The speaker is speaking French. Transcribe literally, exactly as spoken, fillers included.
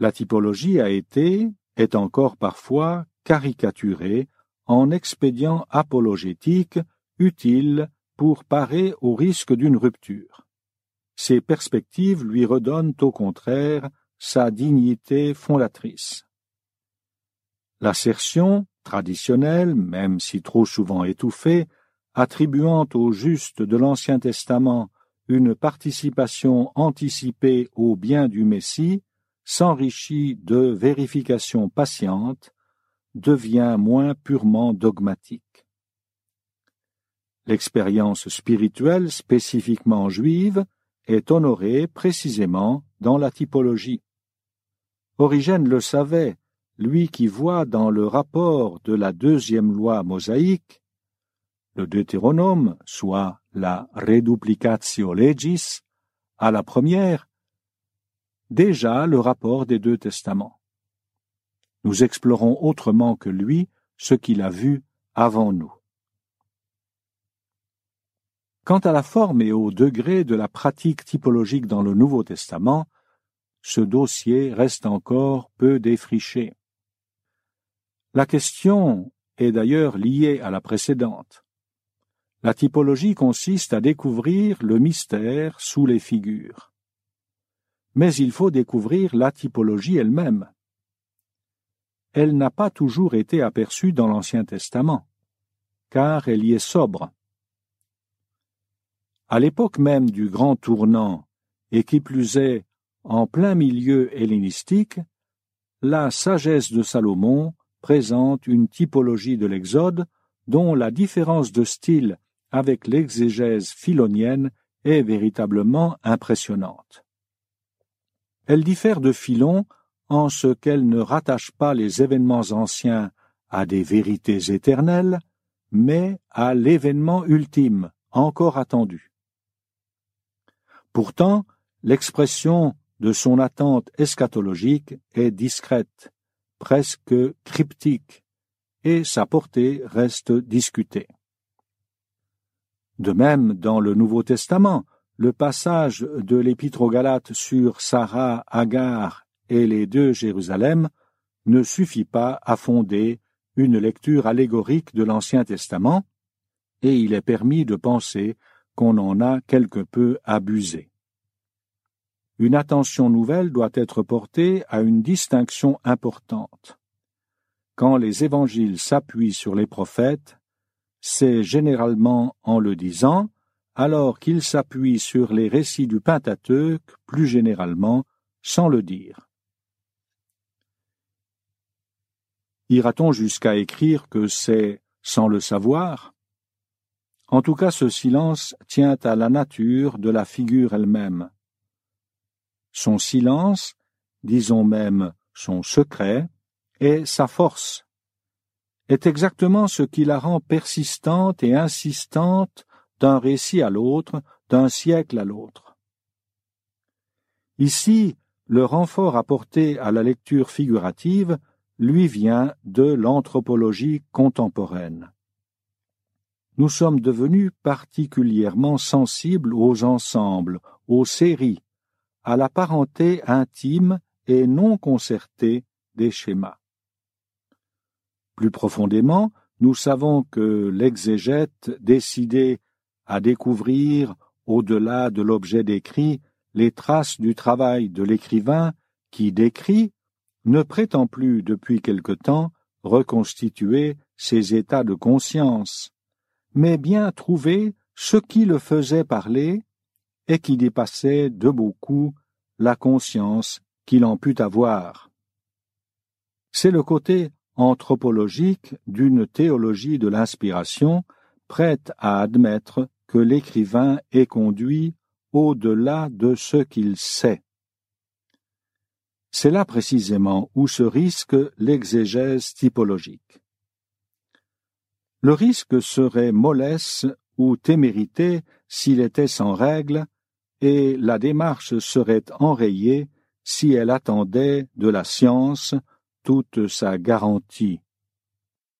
La typologie a été, est encore parfois, caricaturée en expédient apologétique utile pour parer au risque d'une rupture. Ces perspectives lui redonnent au contraire sa dignité fondatrice. L'assertion traditionnelle, même si trop souvent étouffée, attribuant au juste de l'Ancien Testament une participation anticipée au bien du Messie, s'enrichit de vérifications patientes, devient moins purement dogmatique. L'expérience spirituelle spécifiquement juive est honorée précisément dans la typologie. Origène le savait, lui qui voit dans le rapport de la deuxième loi mosaïque, le Deutéronome, soit la reduplicatio legis, à la première, déjà le rapport des deux testaments. Nous explorons autrement que lui ce qu'il a vu avant nous. Quant à la forme et au degré de la pratique typologique dans le Nouveau Testament, ce dossier reste encore peu défriché. La question est d'ailleurs liée à la précédente. La typologie consiste à découvrir le mystère sous les figures. Mais il faut découvrir la typologie elle-même. Elle n'a pas toujours été aperçue dans l'Ancien Testament, car elle y est sobre. À l'époque même du grand tournant, et qui plus est en plein milieu hellénistique, la sagesse de Salomon présente une typologie de l'Exode dont la différence de style avec l'exégèse philonienne est véritablement impressionnante. Elle diffère de Philon en ce qu'elle ne rattache pas les événements anciens à des vérités éternelles, mais à l'événement ultime, encore attendu. Pourtant, l'expression de son attente eschatologique est discrète, presque cryptique, et sa portée reste discutée. De même, dans le Nouveau Testament, le passage de l'Épître aux Galates sur Sarah, Agar et les deux Jérusalem ne suffit pas à fonder une lecture allégorique de l'Ancien Testament, et il est permis de penser qu'on en a quelque peu abusé. Une attention nouvelle doit être portée à une distinction importante. Quand les évangiles s'appuient sur les prophètes, c'est généralement en le disant, alors qu'ils s'appuient sur les récits du Pentateuque, plus généralement, sans le dire. Ira-t-on jusqu'à écrire que c'est sans le savoir? En tout cas, ce silence tient à la nature de la figure elle-même. Son silence, disons même son secret, est sa force, est exactement ce qui la rend persistante et insistante d'un récit à l'autre, d'un siècle à l'autre. Ici, le renfort apporté à la lecture figurative lui vient de l'anthropologie contemporaine. Nous sommes devenus particulièrement sensibles aux ensembles, aux séries, à la parenté intime et non concertée des schémas. Plus profondément, nous savons que l'exégète décidé à découvrir, au-delà de l'objet décrit, les traces du travail de l'écrivain qui décrit, ne prétend plus depuis quelque temps reconstituer ses états de conscience, mais bien trouver ce qui le faisait parler et qui dépassait de beaucoup la conscience qu'il en put avoir. C'est le côté anthropologique d'une théologie de l'inspiration prête à admettre que l'écrivain est conduit au-delà de ce qu'il sait. C'est là précisément où se risque l'exégèse typologique. Le risque serait mollesse ou témérité s'il était sans règle, et la démarche serait enrayée si elle attendait de la science toute sa garantie.